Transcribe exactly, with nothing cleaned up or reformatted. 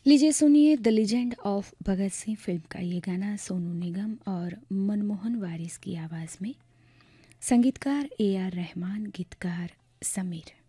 लीजिए सुनिए the legend of Bhagat Singh film का ये गाना सोनू निगम और मनमोहन वारिस की आवाज़ में। संगीतकार ए आर रहमान, गीतकार समीर।